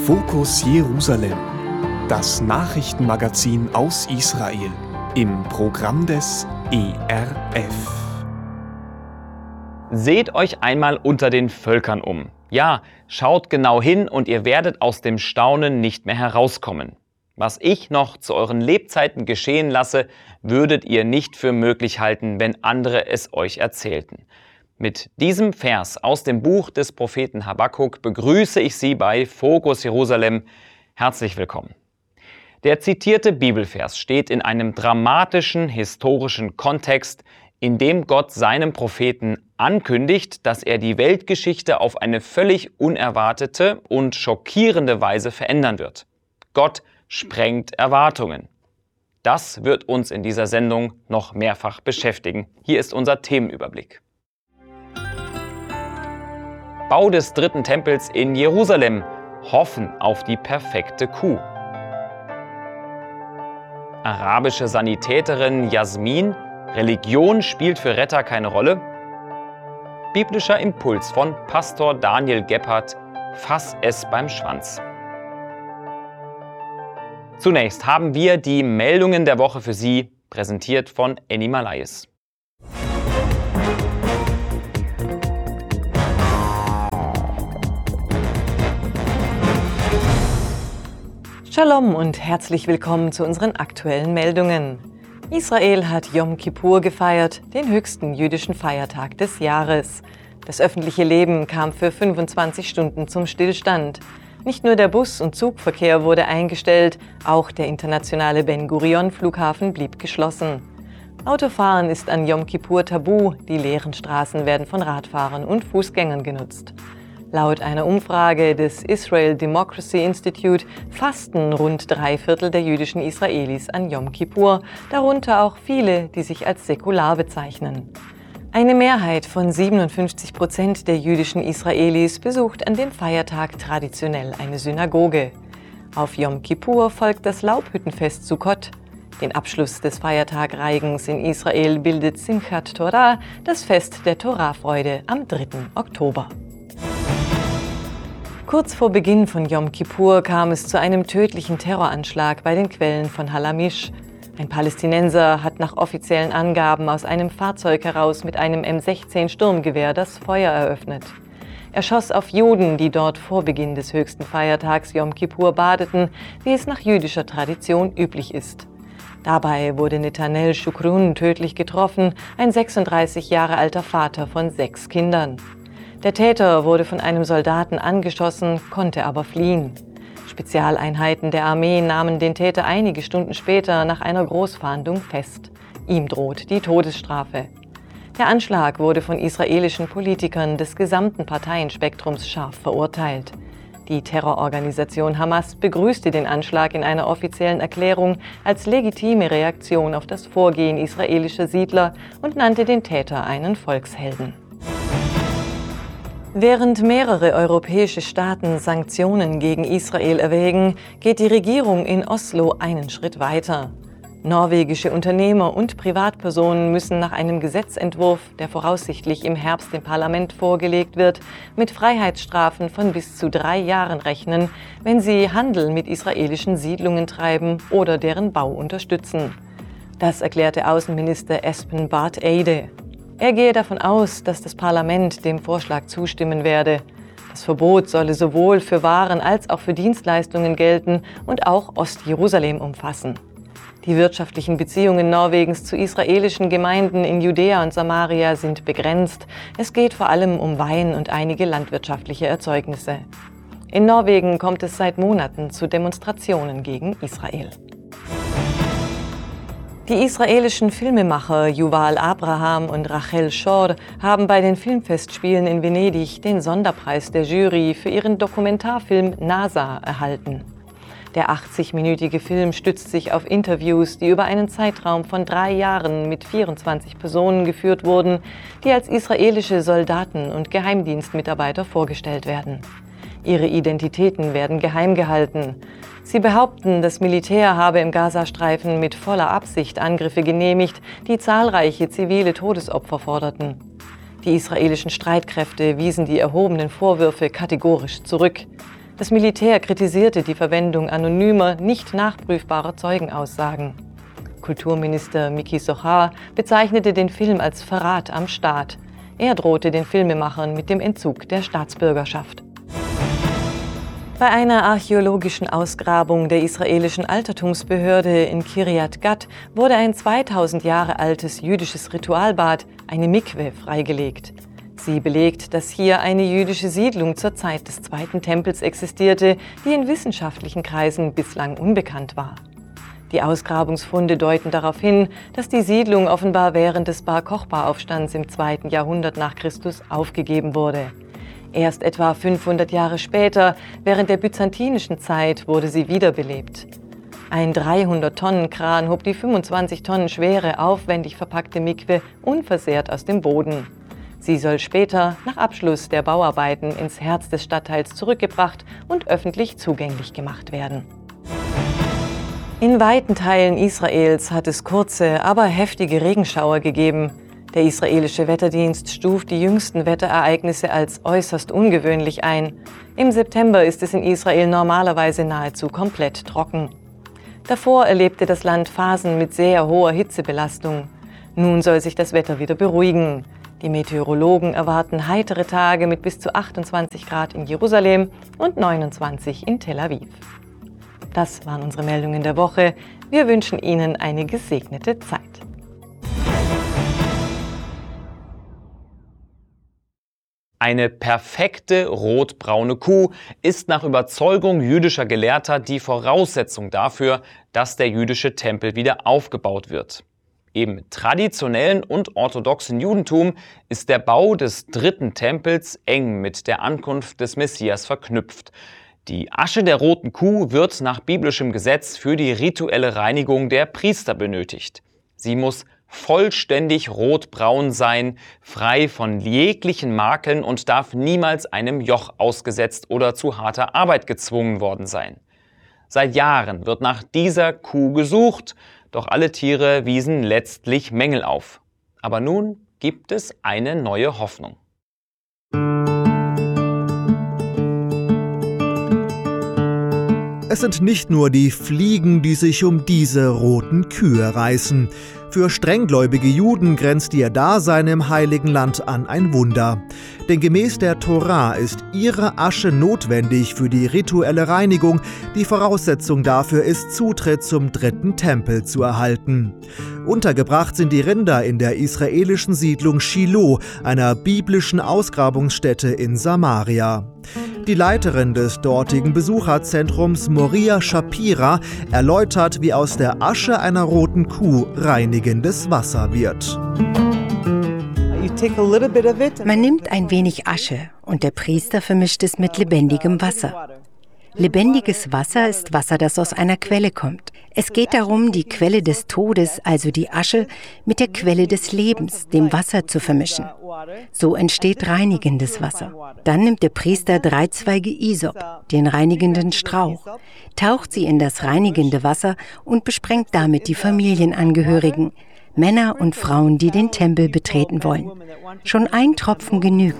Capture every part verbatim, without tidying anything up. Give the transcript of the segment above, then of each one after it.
Fokus Jerusalem, das Nachrichtenmagazin aus Israel im Programm des E R F. Seht euch einmal unter den Völkern um. Ja, schaut genau hin und ihr werdet aus dem Staunen nicht mehr herauskommen. Was ich noch zu euren Lebzeiten geschehen lasse, würdet ihr nicht für möglich halten, wenn andere es euch erzählten. Mit diesem Vers aus dem Buch des Propheten Habakuk begrüße ich Sie bei Fokus Jerusalem. Herzlich willkommen. Der zitierte Bibelvers steht in einem dramatischen historischen Kontext, in dem Gott seinem Propheten ankündigt, dass er die Weltgeschichte auf eine völlig unerwartete und schockierende Weise verändern wird. Gott sprengt Erwartungen. Das wird uns in dieser Sendung noch mehrfach beschäftigen. Hier ist unser Themenüberblick. Bau des dritten Tempels in Jerusalem. Hoffen auf die perfekte Kuh. Arabische Sanitäterin Jasmin. Religion spielt für Retter keine Rolle. Biblischer Impuls von Pastor Daniel Gebhardt. Fass es beim Schwanz. Zunächst haben wir die Meldungen der Woche für Sie, präsentiert von Enny Malayes. Shalom und herzlich willkommen zu unseren aktuellen Meldungen. Israel hat Yom Kippur gefeiert, den höchsten jüdischen Feiertag des Jahres. Das öffentliche Leben kam für fünfundzwanzig Stunden zum Stillstand. Nicht nur der Bus- und Zugverkehr wurde eingestellt, auch der internationale Ben-Gurion-Flughafen blieb geschlossen. Autofahren ist an Yom Kippur tabu, die leeren Straßen werden von Radfahrern und Fußgängern genutzt. Laut einer Umfrage des Israel Democracy Institute fasten rund drei Viertel der jüdischen Israelis an Yom Kippur, darunter auch viele, die sich als säkular bezeichnen. Eine Mehrheit von siebenundfünfzig Prozent der jüdischen Israelis besucht an dem Feiertag traditionell eine Synagoge. Auf Yom Kippur folgt das Laubhüttenfest Sukkot. Den Abschluss des Feiertagreigens in Israel bildet Simchat Torah, das Fest der Torahfreude, am dritten Oktober. Kurz vor Beginn von Yom Kippur kam es zu einem tödlichen Terroranschlag bei den Quellen von Halamish. Ein Palästinenser hat nach offiziellen Angaben aus einem Fahrzeug heraus mit einem M sechzehn Sturmgewehr das Feuer eröffnet. Er schoss auf Juden, die dort vor Beginn des höchsten Feiertags Yom Kippur badeten, wie es nach jüdischer Tradition üblich ist. Dabei wurde Netanel Shukrun tödlich getroffen, ein sechsunddreißig Jahre alter Vater von sechs Kindern. Der Täter wurde von einem Soldaten angeschossen, konnte aber fliehen. Spezialeinheiten der Armee nahmen den Täter einige Stunden später nach einer Großfahndung fest. Ihm droht die Todesstrafe. Der Anschlag wurde von israelischen Politikern des gesamten Parteienspektrums scharf verurteilt. Die Terrororganisation Hamas begrüßte den Anschlag in einer offiziellen Erklärung als legitime Reaktion auf das Vorgehen israelischer Siedler und nannte den Täter einen Volkshelden. Während mehrere europäische Staaten Sanktionen gegen Israel erwägen, geht die Regierung in Oslo einen Schritt weiter. Norwegische Unternehmer und Privatpersonen müssen nach einem Gesetzentwurf, der voraussichtlich im Herbst dem Parlament vorgelegt wird, mit Freiheitsstrafen von bis zu drei Jahren rechnen, wenn sie Handel mit israelischen Siedlungen treiben oder deren Bau unterstützen. Das erklärte Außenminister Espen Barth Eide. Er gehe davon aus, dass das Parlament dem Vorschlag zustimmen werde. Das Verbot solle sowohl für Waren als auch für Dienstleistungen gelten und auch Ostjerusalem umfassen. Die wirtschaftlichen Beziehungen Norwegens zu israelischen Gemeinden in Judäa und Samaria sind begrenzt. Es geht vor allem um Wein und einige landwirtschaftliche Erzeugnisse. In Norwegen kommt es seit Monaten zu Demonstrationen gegen Israel. Die israelischen Filmemacher Yuval Abraham und Rachel Shor haben bei den Filmfestspielen in Venedig den Sonderpreis der Jury für ihren Dokumentarfilm NASA erhalten. Der achtzigminütige Film stützt sich auf Interviews, die über einen Zeitraum von drei Jahren mit vierundzwanzig Personen geführt wurden, die als israelische Soldaten und Geheimdienstmitarbeiter vorgestellt werden. Ihre Identitäten werden geheim gehalten. Sie behaupten, das Militär habe im Gazastreifen mit voller Absicht Angriffe genehmigt, die zahlreiche zivile Todesopfer forderten. Die israelischen Streitkräfte wiesen die erhobenen Vorwürfe kategorisch zurück. Das Militär kritisierte die Verwendung anonymer, nicht nachprüfbarer Zeugenaussagen. Kulturminister Miki Sochar bezeichnete den Film als Verrat am Staat. Er drohte den Filmemachern mit dem Entzug der Staatsbürgerschaft. Bei einer archäologischen Ausgrabung der israelischen Altertumsbehörde in Kiryat Gat wurde ein zweitausend Jahre altes jüdisches Ritualbad, eine Mikwe, freigelegt. Sie belegt, dass hier eine jüdische Siedlung zur Zeit des Zweiten Tempels existierte, die in wissenschaftlichen Kreisen bislang unbekannt war. Die Ausgrabungsfunde deuten darauf hin, dass die Siedlung offenbar während des Bar-Kochba-Aufstands im zweiten Jahrhundert nach Christus aufgegeben wurde. Erst etwa fünfhundert Jahre später, während der byzantinischen Zeit, wurde sie wiederbelebt. Ein dreihundert Tonnen Kran hob die fünfundzwanzig Tonnen schwere, aufwendig verpackte Mikwe unversehrt aus dem Boden. Sie soll später, nach Abschluss der Bauarbeiten, ins Herz des Stadtteils zurückgebracht und öffentlich zugänglich gemacht werden. In weiten Teilen Israels hat es kurze, aber heftige Regenschauer gegeben. Der israelische Wetterdienst stuft die jüngsten Wetterereignisse als äußerst ungewöhnlich ein. Im September ist es in Israel normalerweise nahezu komplett trocken. Davor erlebte das Land Phasen mit sehr hoher Hitzebelastung. Nun soll sich das Wetter wieder beruhigen. Die Meteorologen erwarten heitere Tage mit bis zu achtundzwanzig Grad in Jerusalem und neunundzwanzig in Tel Aviv. Das waren unsere Meldungen der Woche. Wir wünschen Ihnen eine gesegnete Zeit. Eine perfekte rotbraune Kuh ist nach Überzeugung jüdischer Gelehrter die Voraussetzung dafür, dass der jüdische Tempel wieder aufgebaut wird. Im traditionellen und orthodoxen Judentum ist der Bau des dritten Tempels eng mit der Ankunft des Messias verknüpft. Die Asche der roten Kuh wird nach biblischem Gesetz für die rituelle Reinigung der Priester benötigt. Sie muss vollständig rotbraun sein, frei von jeglichen Makeln und darf niemals einem Joch ausgesetzt oder zu harter Arbeit gezwungen worden sein. Seit Jahren wird nach dieser Kuh gesucht, doch alle Tiere wiesen letztlich Mängel auf. Aber nun gibt es eine neue Hoffnung. Es sind nicht nur die Fliegen, die sich um diese roten Kühe reißen. Für strenggläubige Juden grenzt ihr Dasein im Heiligen Land an ein Wunder. Denn gemäß der Tora ist ihre Asche notwendig für die rituelle Reinigung. Die Voraussetzung dafür ist, Zutritt zum dritten Tempel zu erhalten. Untergebracht sind die Rinder in der israelischen Siedlung Shiloh, einer biblischen Ausgrabungsstätte in Samaria. Die Leiterin des dortigen Besucherzentrums, Moria Shapira, erläutert, wie aus der Asche einer roten Kuh reinigendes Wasser wird. Man nimmt ein wenig Asche und der Priester vermischt es mit lebendigem Wasser. Lebendiges Wasser ist Wasser, das aus einer Quelle kommt. Es geht darum, die Quelle des Todes, also die Asche, mit der Quelle des Lebens, dem Wasser, zu vermischen. So entsteht reinigendes Wasser. Dann nimmt der Priester drei Zweige Isop, den reinigenden Strauch, taucht sie in das reinigende Wasser und besprengt damit die Familienangehörigen, Männer und Frauen, die den Tempel betreten wollen. Schon ein Tropfen genügt.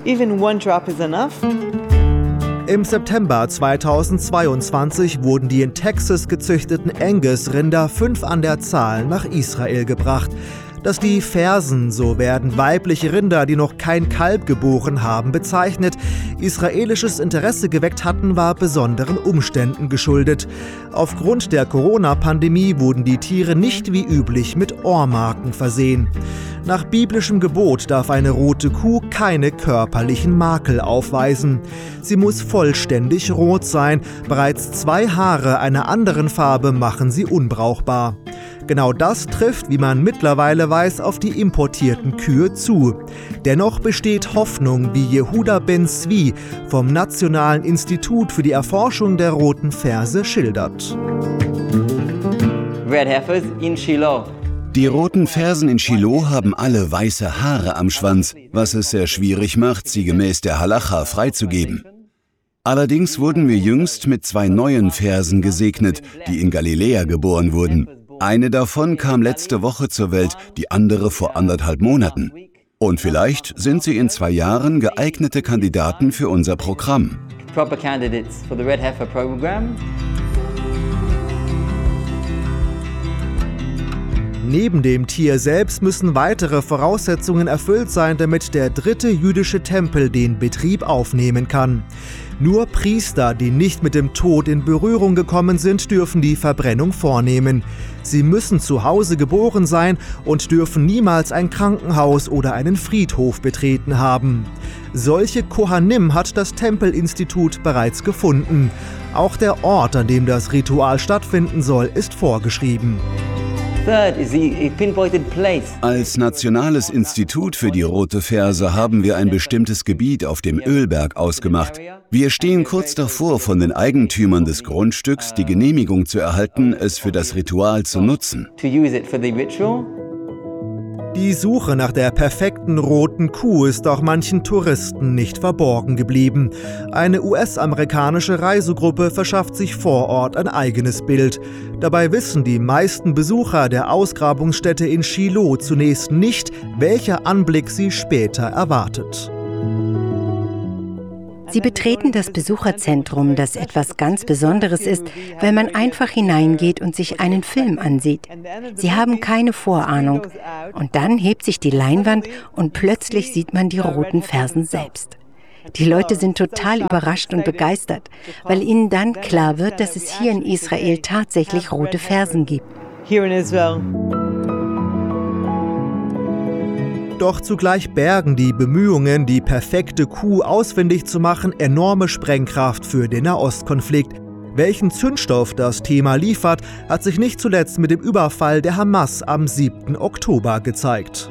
Im September zweitausendzweiundzwanzig wurden die in Texas gezüchteten Angus-Rinder fünf an der Zahl nach Israel gebracht. Dass die Fersen, so werden weibliche Rinder, die noch kein Kalb geboren haben, bezeichnet, israelisches Interesse geweckt hatten, war besonderen Umständen geschuldet. Aufgrund der Corona-Pandemie wurden die Tiere nicht wie üblich mit Ohrmarken versehen. Nach biblischem Gebot darf eine rote Kuh keine körperlichen Makel aufweisen. Sie muss vollständig rot sein, bereits zwei Haare einer anderen Farbe machen sie unbrauchbar. Genau das trifft, wie man mittlerweile weiß, auf die importierten Kühe zu. Dennoch besteht Hoffnung, wie Yehuda Ben Zvi vom Nationalen Institut für die Erforschung der roten Ferse schildert. Red heifers in Shiloh. Die roten Fersen in Shiloh haben alle weiße Haare am Schwanz, was es sehr schwierig macht, sie gemäß der Halacha freizugeben. Allerdings wurden wir jüngst mit zwei neuen Fersen gesegnet, die in Galiläa geboren wurden. Eine davon kam letzte Woche zur Welt, die andere vor anderthalb Monaten. Und vielleicht sind sie in zwei Jahren geeignete Kandidaten für unser Programm. proper candidates for the Red Heifer program. Neben dem Tier selbst müssen weitere Voraussetzungen erfüllt sein, damit der dritte jüdische Tempel den Betrieb aufnehmen kann. Nur Priester, die nicht mit dem Tod in Berührung gekommen sind, dürfen die Verbrennung vornehmen. Sie müssen zu Hause geboren sein und dürfen niemals ein Krankenhaus oder einen Friedhof betreten haben. Solche Kohanim hat das Tempelinstitut bereits gefunden. Auch der Ort, an dem das Ritual stattfinden soll, ist vorgeschrieben. Als Nationales Institut für die Rote Ferse haben wir ein bestimmtes Gebiet auf dem Ölberg ausgemacht. Wir stehen kurz davor, von den Eigentümern des Grundstücks die Genehmigung zu erhalten, es für das Ritual zu nutzen. Die Suche nach der perfekten roten Kuh ist auch manchen Touristen nicht verborgen geblieben. Eine U S-amerikanische Reisegruppe verschafft sich vor Ort ein eigenes Bild. Dabei wissen die meisten Besucher der Ausgrabungsstätte in Shiloh zunächst nicht, welcher Anblick sie später erwartet. Sie betreten das Besucherzentrum, das etwas ganz Besonderes ist, weil man einfach hineingeht und sich einen Film ansieht. Sie haben keine Vorahnung. Und dann hebt sich die Leinwand und plötzlich sieht man die roten Fersen selbst. Die Leute sind total überrascht und begeistert, weil ihnen dann klar wird, dass es hier in Israel tatsächlich rote Fersen gibt. Doch zugleich bergen die Bemühungen, die perfekte Kuh ausfindig zu machen, enorme Sprengkraft für den Nahostkonflikt. Welchen Zündstoff das Thema liefert, hat sich nicht zuletzt mit dem Überfall der Hamas am siebten Oktober gezeigt.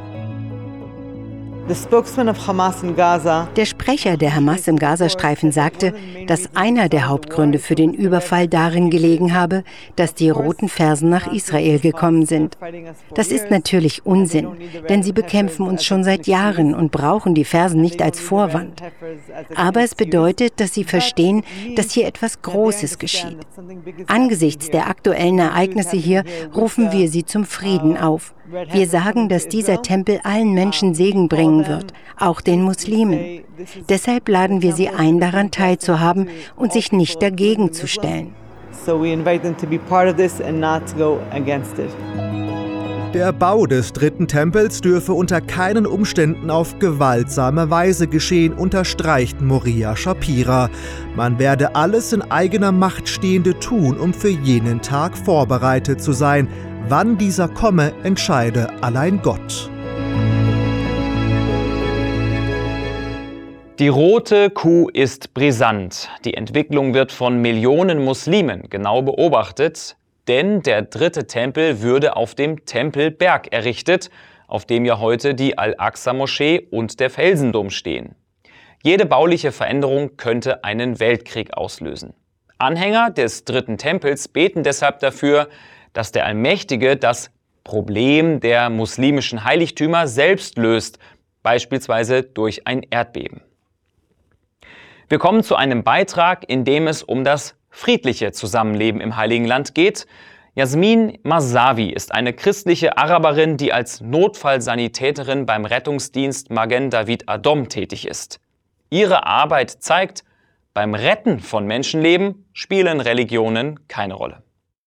Der Sprecher der Hamas im Gazastreifen sagte, dass einer der Hauptgründe für den Überfall darin gelegen habe, dass die roten Fersen nach Israel gekommen sind. Das ist natürlich Unsinn, denn sie bekämpfen uns schon seit Jahren und brauchen die Fersen nicht als Vorwand. Aber es bedeutet, dass sie verstehen, dass hier etwas Großes geschieht. Angesichts der aktuellen Ereignisse hier rufen wir sie zum Frieden auf. Wir sagen, dass dieser Tempel allen Menschen Segen bringen wird, auch den Muslimen. Deshalb laden wir sie ein, daran teilzuhaben und sich nicht dagegen zu stellen. Der Bau des dritten Tempels dürfe unter keinen Umständen auf gewaltsame Weise geschehen, unterstreicht Moria Shapira. Man werde alles in eigener Macht Stehende tun, um für jenen Tag vorbereitet zu sein. Wann dieser komme, entscheide allein Gott. Die rote Kuh ist brisant. Die Entwicklung wird von Millionen Muslimen genau beobachtet, denn der dritte Tempel würde auf dem Tempelberg errichtet, auf dem ja heute die Al-Aqsa-Moschee und der Felsendom stehen. Jede bauliche Veränderung könnte einen Weltkrieg auslösen. Anhänger des dritten Tempels beten deshalb dafür, dass der Allmächtige das Problem der muslimischen Heiligtümer selbst löst, beispielsweise durch ein Erdbeben. Wir kommen zu einem Beitrag, in dem es um das friedliche Zusammenleben im Heiligen Land geht. Yasmin Masawi ist eine christliche Araberin, die als Notfallsanitäterin beim Rettungsdienst Magen David Adom tätig ist. Ihre Arbeit zeigt, beim Retten von Menschenleben spielen Religionen keine Rolle.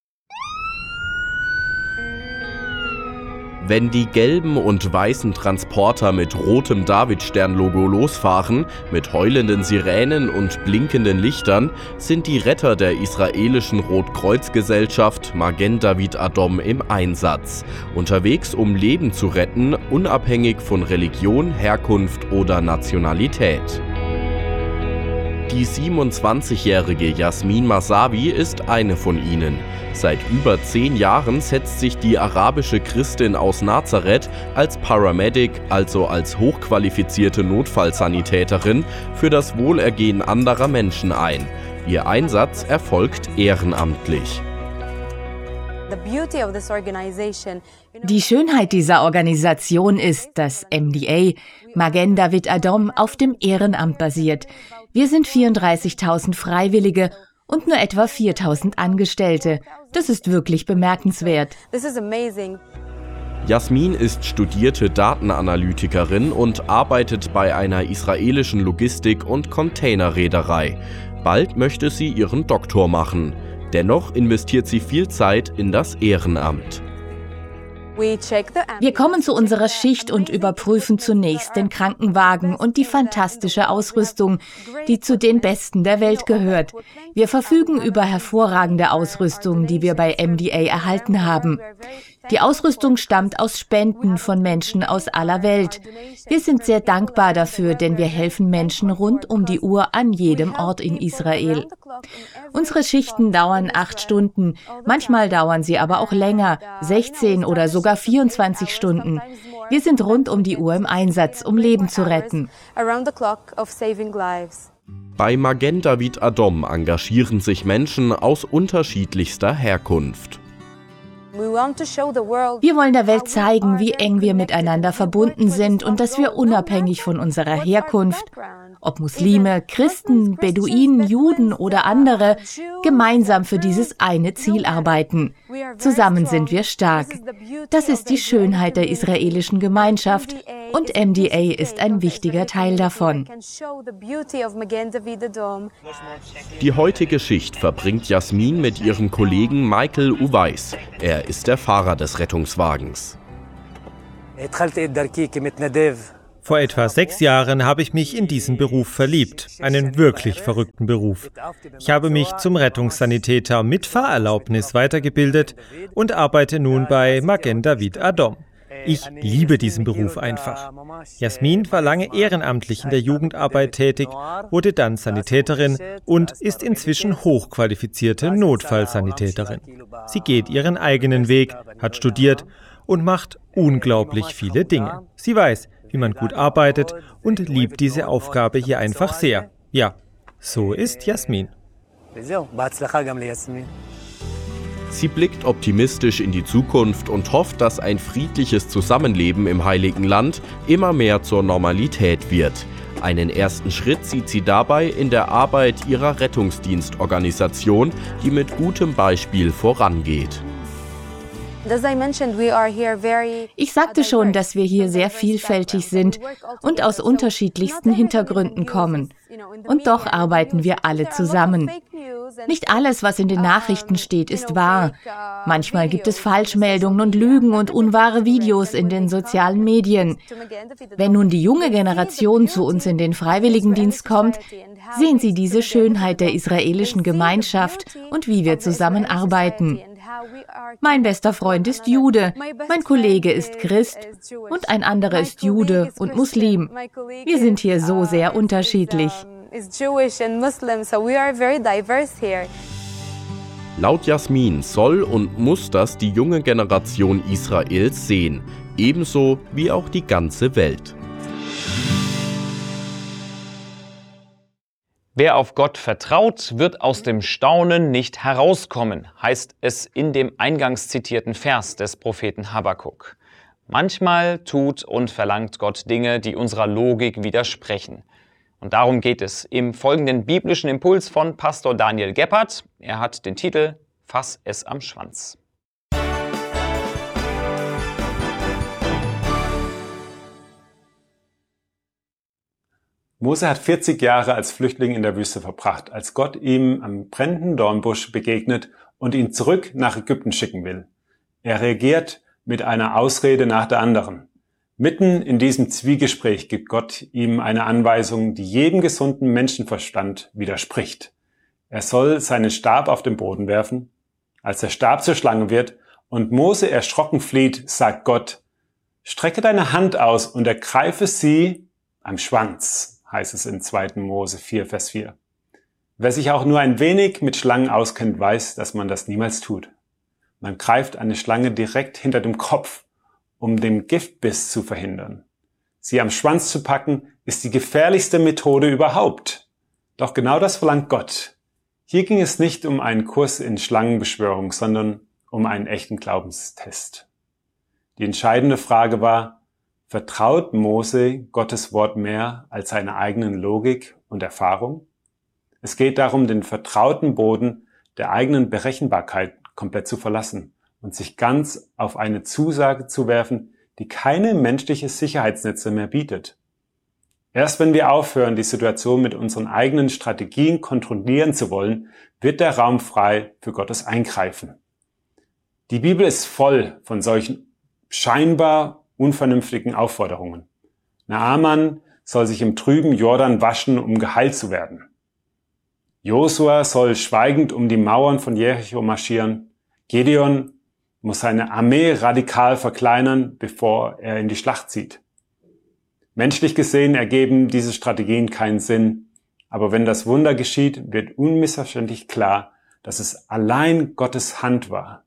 Wenn die gelben und weißen Transporter mit rotem Davidstern-Logo losfahren, mit heulenden Sirenen und blinkenden Lichtern, sind die Retter der israelischen Rotkreuzgesellschaft Magen David Adom im Einsatz. Unterwegs, um Leben zu retten, unabhängig von Religion, Herkunft oder Nationalität. Die siebenundzwanzigjährige Yasmin Masawi ist eine von ihnen. Seit über zehn Jahren setzt sich die arabische Christin aus Nazareth als Paramedic, also als hochqualifizierte Notfallsanitäterin, für das Wohlergehen anderer Menschen ein. Ihr Einsatz erfolgt ehrenamtlich. Die Schönheit dieser Organisation ist, dass M D A, Magen David Adom, auf dem Ehrenamt basiert. Wir sind vierunddreißigtausend Freiwillige und nur etwa viertausend Angestellte. Das ist wirklich bemerkenswert. Yasmin ist studierte Datenanalytikerin und arbeitet bei einer israelischen Logistik- und Containerreederei. Bald möchte sie ihren Doktor machen. Dennoch investiert sie viel Zeit in das Ehrenamt. Wir kommen zu unserer Schicht und überprüfen zunächst den Krankenwagen und die fantastische Ausrüstung, die zu den besten der Welt gehört. Wir verfügen über hervorragende Ausrüstung, die wir bei M D A erhalten haben. Die Ausrüstung stammt aus Spenden von Menschen aus aller Welt. Wir sind sehr dankbar dafür, denn wir helfen Menschen rund um die Uhr an jedem Ort in Israel. Unsere Schichten dauern acht Stunden, manchmal dauern sie aber auch länger, sechzehn oder sogar vierundzwanzig Stunden. Wir sind rund um die Uhr im Einsatz, um Leben zu retten. Bei Magen David Adom engagieren sich Menschen aus unterschiedlichster Herkunft. Wir wollen der Welt zeigen, wie eng wir miteinander verbunden sind und dass wir unabhängig von unserer Herkunft, ob Muslime, Christen, Beduinen, Juden oder andere, gemeinsam für dieses eine Ziel arbeiten. Zusammen sind wir stark. Das ist die Schönheit der israelischen Gemeinschaft und M D A ist ein wichtiger Teil davon. Die heutige Schicht verbringt Jasmin mit ihrem Kollegen Michael Uweis. Er ist der Fahrer des Rettungswagens. Vor etwa sechs Jahren habe ich mich in diesen Beruf verliebt, einen wirklich verrückten Beruf. Ich habe mich zum Rettungssanitäter mit Fahrerlaubnis weitergebildet und arbeite nun bei Magen David Adom. Ich liebe diesen Beruf einfach. Jasmin war lange ehrenamtlich in der Jugendarbeit tätig, wurde dann Sanitäterin und ist inzwischen hochqualifizierte Notfallsanitäterin. Sie geht ihren eigenen Weg, hat studiert und macht unglaublich viele Dinge. Sie weiß, wie man gut arbeitet und liebt diese Aufgabe hier einfach sehr. Ja, so ist Jasmin. Sie blickt optimistisch in die Zukunft und hofft, dass ein friedliches Zusammenleben im Heiligen Land immer mehr zur Normalität wird. Einen ersten Schritt sieht sie dabei in der Arbeit ihrer Rettungsdienstorganisation, die mit gutem Beispiel vorangeht. Ich sagte schon, dass wir hier sehr vielfältig sind und aus unterschiedlichsten Hintergründen kommen. Und doch arbeiten wir alle zusammen. Nicht alles, was in den Nachrichten steht, ist wahr. Manchmal gibt es Falschmeldungen und Lügen und unwahre Videos in den sozialen Medien. Wenn nun die junge Generation zu uns in den Freiwilligendienst kommt, sehen sie diese Schönheit der israelischen Gemeinschaft und wie wir zusammenarbeiten. Mein bester Freund ist Jude, mein Kollege ist Christ und ein anderer ist Jude und Muslim. Wir sind hier so sehr unterschiedlich. Laut Jasmin soll und muss das die junge Generation Israels sehen, ebenso wie auch die ganze Welt. Wer auf Gott vertraut, wird aus dem Staunen nicht herauskommen, heißt es in dem eingangs zitierten Vers des Propheten Habakuk. Manchmal tut und verlangt Gott Dinge, die unserer Logik widersprechen. Und darum geht es im folgenden biblischen Impuls von Pastor Daniel Gebhardt. Er hat den Titel Fass es am Schwanz. Mose hat vierzig Jahre als Flüchtling in der Wüste verbracht, als Gott ihm am brennenden Dornbusch begegnet und ihn zurück nach Ägypten schicken will. Er reagiert mit einer Ausrede nach der anderen. Mitten in diesem Zwiegespräch gibt Gott ihm eine Anweisung, die jedem gesunden Menschenverstand widerspricht. Er soll seinen Stab auf den Boden werfen. Als der Stab zur Schlange wird und Mose erschrocken flieht, sagt Gott, strecke deine Hand aus und ergreife sie am Schwanz, heißt es in zweiten Mose vier, Vers vier. Wer sich auch nur ein wenig mit Schlangen auskennt, weiß, dass man das niemals tut. Man greift eine Schlange direkt hinter dem Kopf, um den Giftbiss zu verhindern. Sie am Schwanz zu packen, ist die gefährlichste Methode überhaupt. Doch genau das verlangt Gott. Hier ging es nicht um einen Kurs in Schlangenbeschwörung, sondern um einen echten Glaubenstest. Die entscheidende Frage war, vertraut Mose Gottes Wort mehr als seiner eigenen Logik und Erfahrung? Es geht darum, den vertrauten Boden der eigenen Berechenbarkeit komplett zu verlassen und sich ganz auf eine Zusage zu werfen, die keine menschliche Sicherheitsnetze mehr bietet. Erst wenn wir aufhören, die Situation mit unseren eigenen Strategien kontrollieren zu wollen, wird der Raum frei für Gottes Eingreifen. Die Bibel ist voll von solchen scheinbar unvernünftigen Aufforderungen. Naaman soll sich im trüben Jordan waschen, um geheilt zu werden. Josua soll schweigend um die Mauern von Jericho marschieren. Gideon muss seine Armee radikal verkleinern, bevor er in die Schlacht zieht. Menschlich gesehen ergeben diese Strategien keinen Sinn, aber wenn das Wunder geschieht, wird unmissverständlich klar, dass es allein Gottes Hand war.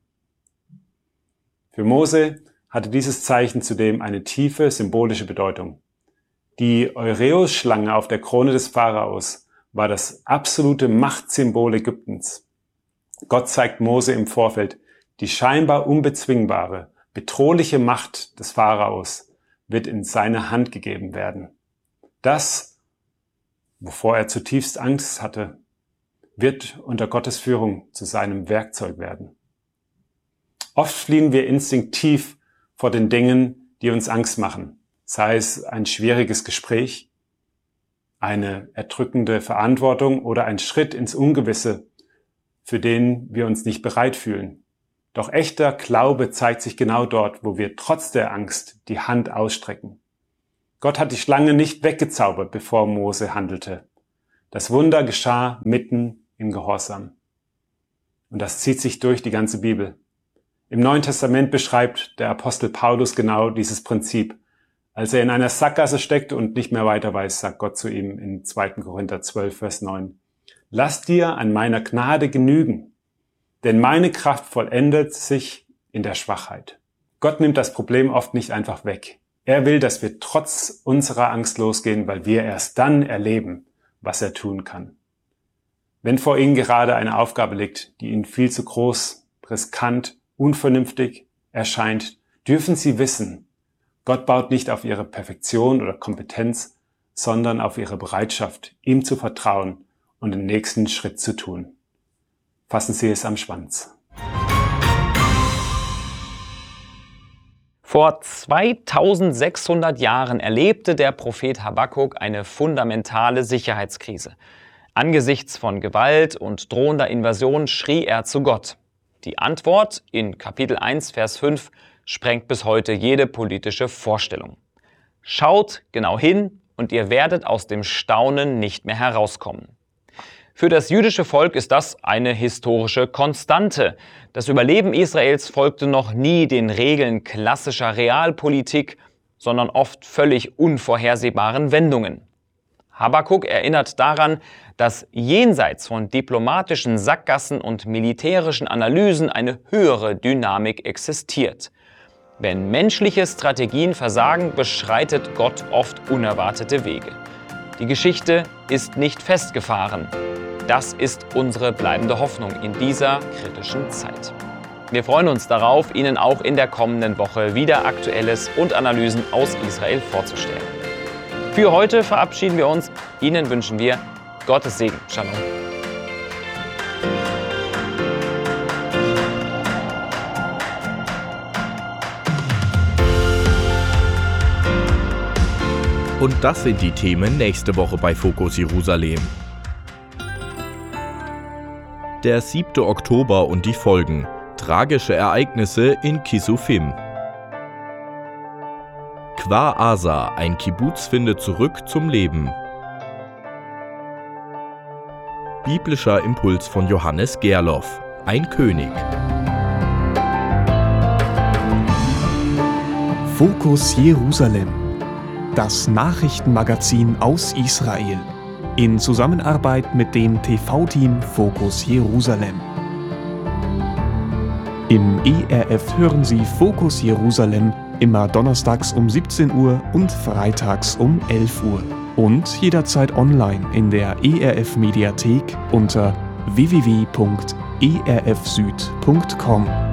Für Mose hatte dieses Zeichen zudem eine tiefe symbolische Bedeutung. Die Eureus-Schlange auf der Krone des Pharaos war das absolute Machtsymbol Ägyptens. Gott zeigt Mose im Vorfeld die scheinbar unbezwingbare, bedrohliche Macht des Pharaos wird in seine Hand gegeben werden. Das, wovor er zutiefst Angst hatte, wird unter Gottes Führung zu seinem Werkzeug werden. Oft fliehen wir instinktiv vor den Dingen, die uns Angst machen, sei es ein schwieriges Gespräch, eine erdrückende Verantwortung oder ein Schritt ins Ungewisse, für den wir uns nicht bereit fühlen. Doch echter Glaube zeigt sich genau dort, wo wir trotz der Angst die Hand ausstrecken. Gott hat die Schlange nicht weggezaubert, bevor Mose handelte. Das Wunder geschah mitten im Gehorsam. Und das zieht sich durch die ganze Bibel. Im Neuen Testament beschreibt der Apostel Paulus genau dieses Prinzip. Als er in einer Sackgasse steckt und nicht mehr weiter weiß, sagt Gott zu ihm in zweiter Korinther zwölf, Vers neun. Lass dir an meiner Gnade genügen, denn meine Kraft vollendet sich in der Schwachheit. Gott nimmt das Problem oft nicht einfach weg. Er will, dass wir trotz unserer Angst losgehen, weil wir erst dann erleben, was er tun kann. Wenn vor Ihnen gerade eine Aufgabe liegt, die Ihnen viel zu groß, riskant, unvernünftig erscheint, dürfen Sie wissen, Gott baut nicht auf Ihre Perfektion oder Kompetenz, sondern auf Ihre Bereitschaft, ihm zu vertrauen und den nächsten Schritt zu tun. Fassen Sie es am Schwanz. Vor zweitausendsechshundert Jahren erlebte der Prophet Habakuk eine fundamentale Sicherheitskrise. Angesichts von Gewalt und drohender Invasion schrie er zu Gott. Die Antwort in Kapitel eins, Vers fünf sprengt bis heute jede politische Vorstellung. Schaut genau hin und ihr werdet aus dem Staunen nicht mehr herauskommen. Für das jüdische Volk ist das eine historische Konstante. Das Überleben Israels folgte noch nie den Regeln klassischer Realpolitik, sondern oft völlig unvorhersehbaren Wendungen. Habakuk erinnert daran, dass jenseits von diplomatischen Sackgassen und militärischen Analysen eine höhere Dynamik existiert. Wenn menschliche Strategien versagen, beschreitet Gott oft unerwartete Wege. Die Geschichte ist nicht festgefahren. Das ist unsere bleibende Hoffnung in dieser kritischen Zeit. Wir freuen uns darauf, Ihnen auch in der kommenden Woche wieder Aktuelles und Analysen aus Israel vorzustellen. Für heute verabschieden wir uns. Ihnen wünschen wir Gottes Segen. Shalom. Und das sind die Themen nächste Woche bei Fokus Jerusalem. Der siebte Oktober und die Folgen. Tragische Ereignisse in Kisufim. Kfar Aza, ein Kibbuz findet zurück zum Leben. Biblischer Impuls von Johannes Gerloff. Ein König. Fokus Jerusalem. Das Nachrichtenmagazin aus Israel. In Zusammenarbeit mit dem T V-Team Fokus Jerusalem. Im E R F hören Sie Fokus Jerusalem immer donnerstags um siebzehn Uhr und freitags um elf Uhr. Und jederzeit online in der E R F Mediathek unter w w w punkt e r f süd punkt com.